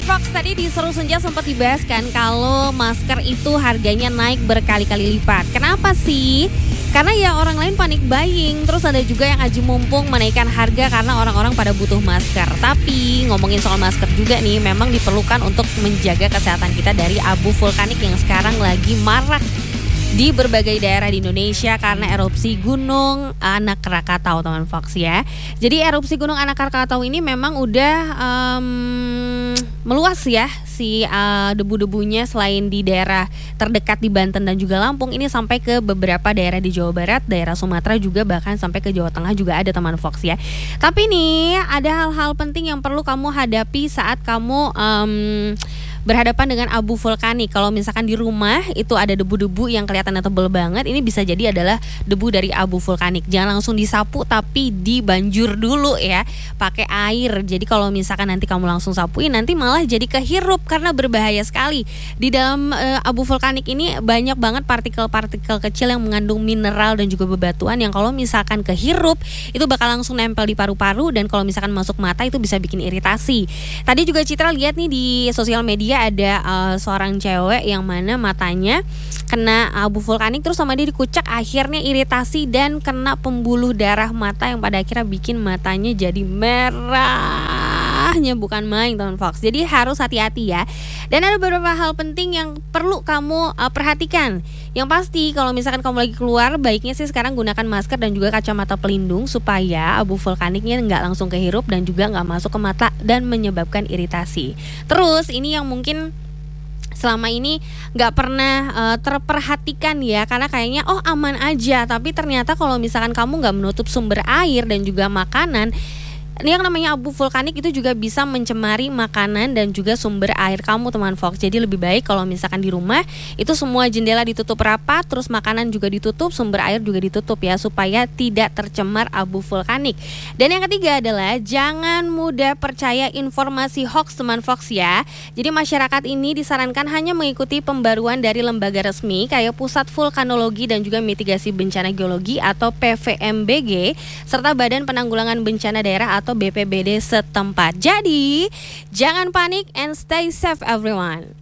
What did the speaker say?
Teman Fox, tadi di Seru Senja sempat dibahas kan kalau masker itu harganya naik berkali-kali lipat. Kenapa sih? Karena ya orang lain panik buying, terus ada juga yang aji mumpung menaikkan harga karena orang-orang pada butuh masker. Tapi ngomongin soal masker juga nih, memang diperlukan untuk menjaga kesehatan kita dari abu vulkanik yang sekarang lagi marak di berbagai daerah di Indonesia karena erupsi Gunung Anak Krakatau, teman Fox ya. Jadi erupsi Gunung Anak Krakatau ini memang udah meluas ya si debu-debunya, selain di daerah terdekat di Banten dan juga Lampung, ini sampai ke beberapa daerah di Jawa Barat, daerah Sumatera juga, bahkan sampai ke Jawa Tengah juga ada, teman Fox ya. Tapi nih ada hal-hal penting yang perlu kamu hadapi saat kamu berhadapan dengan abu vulkanik. Kalau misalkan di rumah itu ada debu-debu yang kelihatannya tebel banget, ini bisa jadi adalah debu dari abu vulkanik. Jangan langsung disapu, tapi dibanjur dulu ya, pakai air. Jadi kalau misalkan nanti kamu langsung sapuin, nanti malah jadi kehirup karena berbahaya sekali. Di dalam abu vulkanik ini banyak banget partikel-partikel kecil yang mengandung mineral dan juga bebatuan yang kalau misalkan kehirup itu bakal langsung nempel di paru-paru, dan kalau misalkan masuk mata itu bisa bikin iritasi. Tadi juga Citra lihat nih di sosial media ada seorang cewek yang mana matanya kena abu vulkanik, terus sama dia dikucek, akhirnya iritasi dan kena pembuluh darah mata yang pada akhirnya bikin matanya jadi merahnya bukan main, teman Fox. Jadi harus hati-hati ya. Dan ada beberapa hal penting yang perlu kamu perhatikan. Yang pasti kalau misalkan kamu lagi keluar, baiknya sih sekarang gunakan masker dan juga kacamata pelindung supaya abu vulkaniknya nggak langsung kehirup dan juga nggak masuk ke mata dan menyebabkan iritasi. Terus ini yang mungkin selama ini nggak pernah terperhatikan ya, karena kayaknya aman aja, tapi ternyata kalau misalkan kamu nggak menutup sumber air dan juga makanan, ini yang namanya abu vulkanik itu juga bisa mencemari makanan dan juga sumber air kamu, teman Fox. Jadi lebih baik kalau misalkan di rumah itu semua jendela ditutup rapat, terus makanan juga ditutup, sumber air juga ditutup ya, supaya tidak tercemar abu vulkanik. Dan yang ketiga adalah jangan mudah percaya informasi hoax, teman Fox ya. Jadi masyarakat ini disarankan hanya mengikuti pembaruan dari lembaga resmi kayak Pusat Vulkanologi dan juga Mitigasi Bencana Geologi atau PVMBG, serta Badan Penanggulangan Bencana Daerah atau BPBD setempat. Jadi, jangan panik and stay safe everyone.